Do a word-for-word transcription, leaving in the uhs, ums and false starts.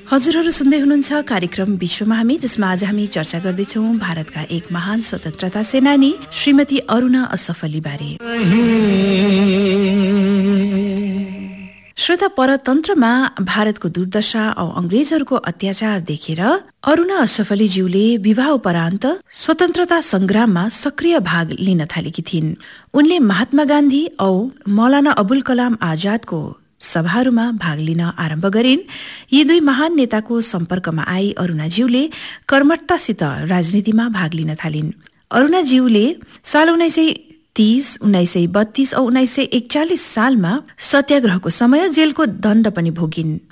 हजुरहरू सुन्दै हुनुहुन्छ कार्यक्रम विश्वमा हामी, जसमा आज हामी चर्चा गर्दैछौँ भारतका एक महान स्वतन्त्रता सेनानी श्रीमती अरुणा असफ अली बारे। श्रोता, परतन्त्रमा भारतको दुर्दशा औ अंग्रेजहरूको अत्याचार देखेर अरुणा असफ अली ज्यूले विवाह उपरान्त स्वतन्त्रता संग्राममा सक्रिय भाग लिन थालेकी थिइन्। उनले महात्मा गान्धी औ मौलाना अबुल कलाम आजादको सभाहरूमा भाग लिन आरम्भ गरिन्। यी दुई महान नेताको सम्पर्कमा आई अरुणाज्यूले कर्मठतासित राजनीतिमा भाग लिन थालिन्। अरुणाज्यूले साल उन्नाइस सय तीस, उन्नाइस सय बत्तीस औ उन्नाइस सय एकचालिस सालमा सत्याग्रहको समय जेलको दण्ड पनि भोगिन्।